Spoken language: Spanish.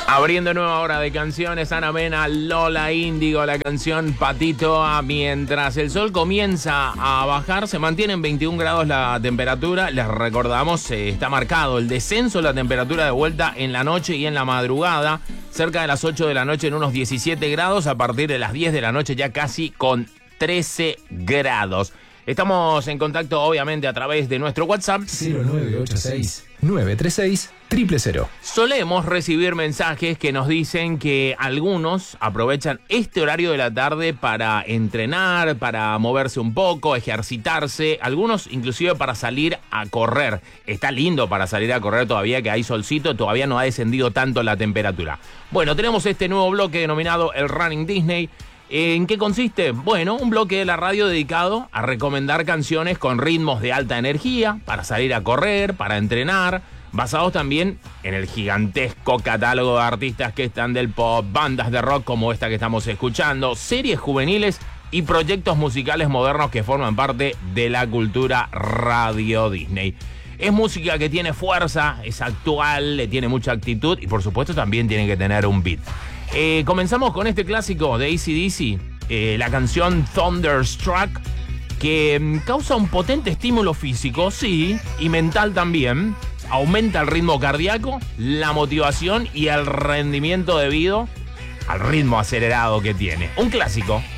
Abriendo nueva hora de canciones, Ana Mena, Lola Índigo, la canción Patito A. Mientras el sol comienza a bajar, se mantiene en 21 grados la temperatura. Les recordamos, está marcado el descenso de la temperatura de vuelta en la noche y en la madrugada. Cerca de las 8 de la noche en unos 17 grados, a partir de las 10 de la noche ya casi con 13 grados. Estamos en contacto, obviamente, a través de nuestro WhatsApp 0986-936-000. Solemos recibir mensajes que nos dicen que algunos aprovechan este horario de la tarde para entrenar, para moverse un poco, ejercitarse, algunos inclusive para salir a correr. Está lindo para salir a correr todavía, que hay solcito, todavía no ha descendido tanto la temperatura. Bueno, tenemos este nuevo bloque denominado el Running Disney. ¿En qué consiste? Bueno, un bloque de la radio dedicado a recomendar canciones con ritmos de alta energía, para salir a correr, para entrenar, basados también en el gigantesco catálogo de artistas que están del pop, bandas de rock como esta que estamos escuchando, series juveniles y proyectos musicales modernos que forman parte de la cultura Radio Disney. Es música que tiene fuerza, es actual, le tiene mucha actitud y por supuesto también tiene que tener un beat. Comenzamos con este clásico de AC/DC, la canción Thunderstruck, que causa un potente estímulo físico, sí, y mental también. Aumenta el ritmo cardíaco, la motivación y el rendimiento debido al ritmo acelerado que tiene. Un clásico.